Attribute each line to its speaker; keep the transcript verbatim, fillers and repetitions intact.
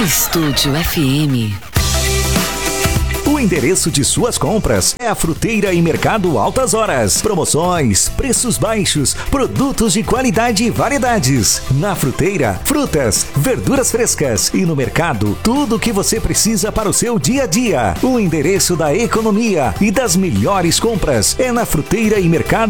Speaker 1: Estúdio F M.
Speaker 2: O endereço de suas compras é a Fruteira e Mercado Altas Horas. Promoções, preços baixos, produtos de qualidade e variedades. Na Fruteira, frutas, verduras frescas e no mercado, tudo o que você precisa para o seu dia a dia. O endereço da economia e das melhores compras é na Fruteira e Mercado